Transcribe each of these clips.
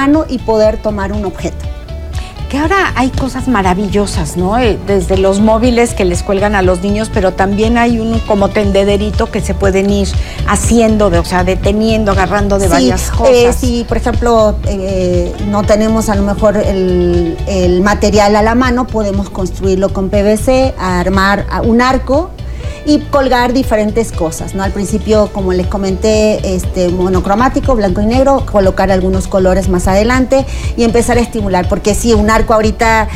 mano y poder tomar un objeto. Que ahora hay cosas maravillosas, ¿no? Desde los móviles que les cuelgan a los niños, pero también hay un como tendederito que se pueden ir haciendo, o sea, deteniendo, agarrando de varias cosas. Si, por ejemplo, no tenemos a lo mejor el material a la mano, podemos construirlo con PVC, armar un arco y colgar diferentes cosas, ¿no? Al principio, como les comenté, monocromático, blanco y negro, colocar algunos colores más adelante y empezar a estimular, porque sí, un arco ahorita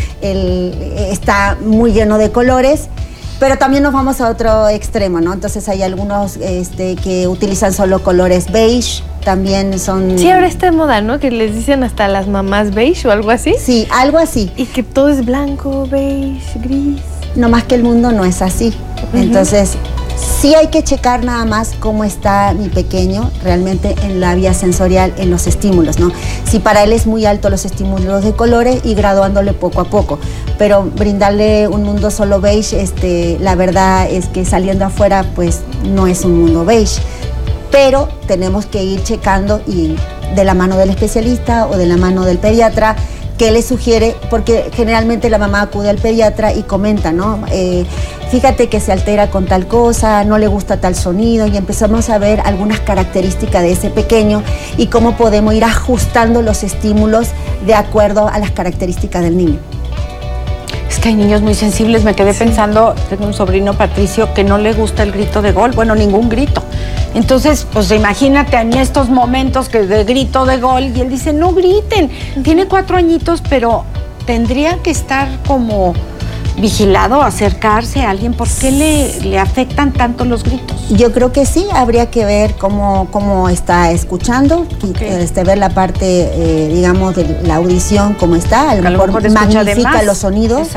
está muy lleno de colores, pero también nos vamos a otro extremo, ¿no? Entonces hay algunos que utilizan solo colores beige, también son... Sí, ahora está de moda, ¿no? Que les dicen hasta las mamás beige o algo así. Sí, algo así. Y que todo es blanco, beige, gris. No más que el mundo no es así. Entonces, sí hay que checar nada más cómo está mi pequeño realmente en la vía sensorial, en los estímulos, ¿no? Si para él es muy alto los estímulos de colores y graduándole poco a poco. Pero brindarle un mundo solo beige, la verdad es que saliendo afuera, pues no es un mundo beige. Pero tenemos que ir checando y de la mano del especialista o de la mano del pediatra, que le sugiere, porque generalmente la mamá acude al pediatra y comenta, ¿no? Fíjate que se altera con tal cosa, no le gusta tal sonido, y empezamos a ver algunas características de ese pequeño y cómo podemos ir ajustando los estímulos de acuerdo a las características del niño. Es que hay niños muy sensibles. Me quedé pensando, tengo un sobrino, Patricio, que no le gusta el grito de gol, bueno, ningún grito. Entonces, pues imagínate en estos momentos que de grito de gol, y él dice, no griten. Tiene 4 añitos, pero tendría que estar como vigilado, acercarse a alguien. ¿Por qué le afectan tanto los gritos? Yo creo que sí, habría que ver cómo está escuchando, ver la parte, digamos, de la audición, cómo está. A lo mejor magnifica los sonidos,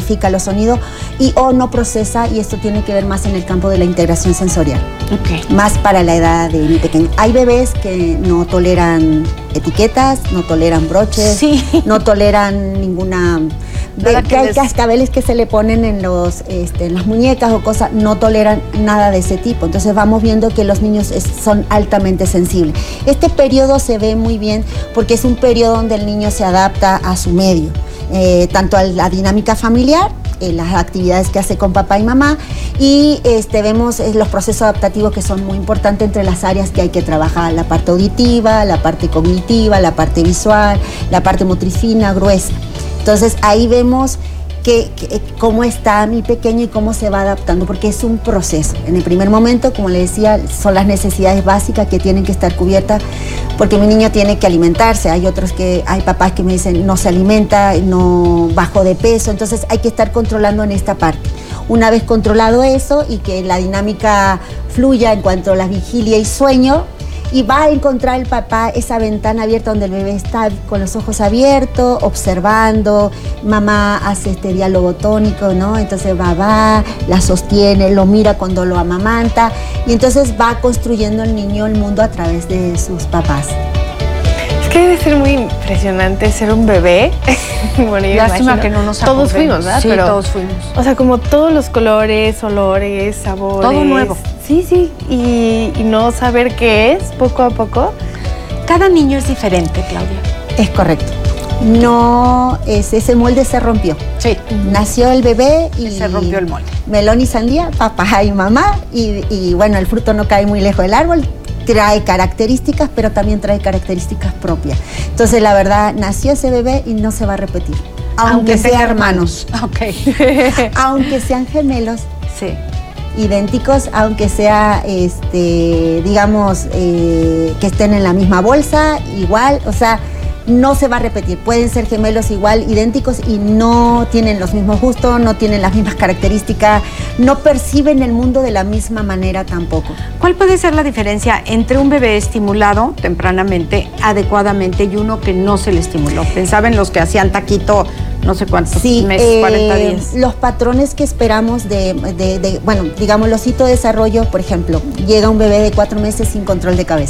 o no procesa, y esto tiene que ver más en el campo de la integración sensorial. Más para la edad de mi pequeño. Hay bebés que no toleran etiquetas, no toleran broches, no toleran ninguna... hay cascabeles que se le ponen en las muñecas o cosas, no toleran nada de ese tipo. Entonces vamos viendo que los niños son altamente sensibles. Este periodo se ve muy bien porque es un periodo donde el niño se adapta a su medio, tanto a la dinámica familiar, las actividades que hace con papá y mamá, y vemos los procesos adaptativos que son muy importantes entre las áreas que hay que trabajar: la parte auditiva, la parte cognitiva, la parte visual, la parte motriz fina, gruesa. Entonces ahí vemos cómo está mi pequeño y cómo se va adaptando, porque es un proceso. En el primer momento, como le decía, son las necesidades básicas que tienen que estar cubiertas, porque mi niño tiene que alimentarse. Hay papás que me dicen, no se alimenta, no bajó de peso, entonces hay que estar controlando en esta parte. Una vez controlado eso y que la dinámica fluya en cuanto a la vigilia y sueño, y va a encontrar el papá esa ventana abierta donde el bebé está con los ojos abiertos, observando. Mamá hace este diálogo tónico, ¿no? Entonces va, la sostiene, lo mira cuando lo amamanta, y entonces va construyendo el niño el mundo a través de sus papás. Es que debe ser muy impresionante ser un bebé. Bueno, yo lástima que no nos todos fuimos, ¿verdad? Sí, todos fuimos. O sea, como todos los colores, olores, sabores. Todo nuevo. Sí, y no saber qué es poco a poco. Cada niño es diferente, Claudia. Es correcto. No, ese molde se rompió. Sí. Nació el bebé y se rompió el molde. Melón y sandía, papá y mamá, y bueno, el fruto no cae muy lejos del árbol. Trae características, pero también trae características propias. Entonces, la verdad, nació ese bebé y no se va a repetir. Aunque sean hermanos. Aunque sean gemelos. Sí. Idénticos, aunque sea, digamos, que estén en la misma bolsa, igual, o sea, no se va a repetir. Pueden ser gemelos igual, idénticos, y no tienen los mismos gustos, no tienen las mismas características, no perciben el mundo de la misma manera tampoco. ¿Cuál puede ser la diferencia entre un bebé estimulado tempranamente, adecuadamente, y uno que no se le estimuló? Pensaba en los que hacían taquito no sé cuántos meses, 40 días. Los patrones que esperamos bueno, digamos, los hitos de desarrollo, por ejemplo, llega un bebé de 4 meses sin control de cabeza.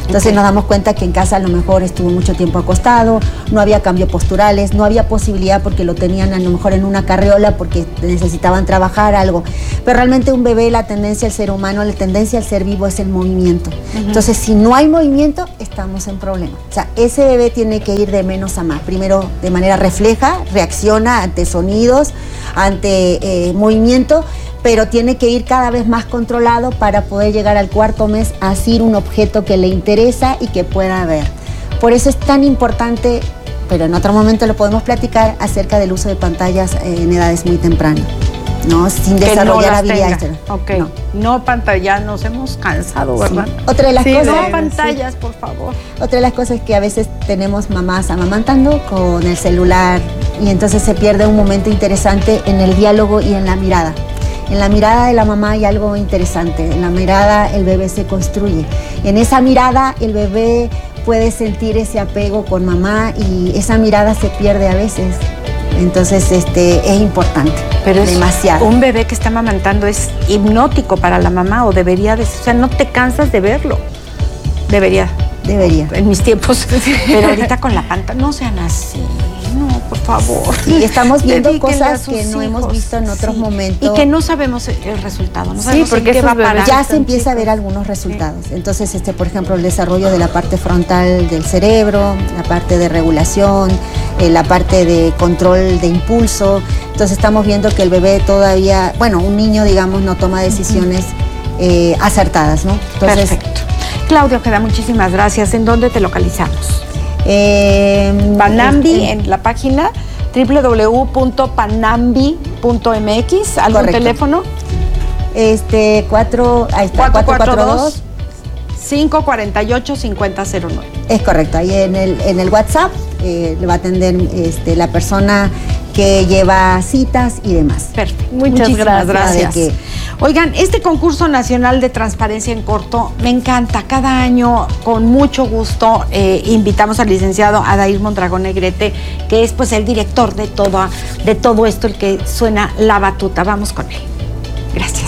Entonces nos damos cuenta que en casa a lo mejor estuvo mucho tiempo acostado, no había cambios posturales, no había posibilidad porque lo tenían a lo mejor en una carriola porque necesitaban trabajar algo. Pero realmente un bebé, la tendencia al ser humano, la tendencia al ser vivo es el movimiento. Entonces si no hay movimiento, estamos en problema. O sea, ese bebé tiene que ir de menos a más. Primero de manera refleja, reacciona ante sonidos, ante movimiento, pero tiene que ir cada vez más controlado para poder llegar al 4.º mes a asir un objeto que le interesa y que pueda ver. Por eso es tan importante, pero en otro momento lo podemos platicar, acerca del uso de pantallas en edades muy tempranas, ¿no? Sin desarrollar habilidades. Okay. No pantallas, nos hemos cansado, ¿verdad? Sí. Otra de las cosas, no pantallas, por favor. Otra de las cosas es que a veces tenemos mamás amamantando con el celular y entonces se pierde un momento interesante en el diálogo y en la mirada. En la mirada de la mamá hay algo interesante. En la mirada el bebé se construye. En esa mirada el bebé puede sentir ese apego con mamá y esa mirada se pierde a veces. Entonces es importante. Pero es demasiado. Un bebé que está amamantando es hipnótico para la mamá, o debería de ser. O sea, no te cansas de verlo. Debería. En mis tiempos. Pero ahorita con la pantalla, no sean así. No, por favor. Sí, estamos viendo cosas que no hemos visto en otros momentos. Y que no sabemos el resultado. No sabemos porque qué va a parar. Ya se empieza a ver algunos resultados. Entonces, por ejemplo, el desarrollo de la parte frontal del cerebro, la parte de regulación, la parte de control de impulso. Entonces, estamos viendo que el bebé todavía, bueno, un niño, digamos, no toma decisiones acertadas, ¿no? Entonces, perfecto. Claudio, queda muchísimas gracias. ¿En dónde te localizamos? Panambi, en la página www.panambi.mx. ¿Algún teléfono? 442 548-5009. Es correcto, ahí en el WhatsApp le va a atender la persona que lleva citas y demás. Perfecto. Muchas gracias. Oigan, este concurso nacional de transparencia en corto me encanta. Cada año, con mucho gusto, invitamos al licenciado Adair Mondragón Negrete, que es pues el director de todo esto, el que suena la batuta. Vamos con él. Gracias.